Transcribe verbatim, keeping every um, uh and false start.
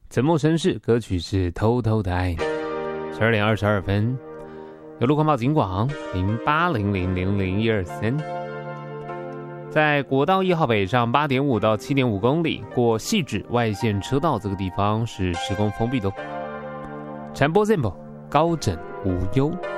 沉默绅士，歌曲是偷偷的爱你。十二点二十二分，有路况报警广零八零零零零一二三。在国道一号北上八点五到七点五公里，过汐止外线车道这个地方是施工封闭的。传播 Tempo 高枕无忧。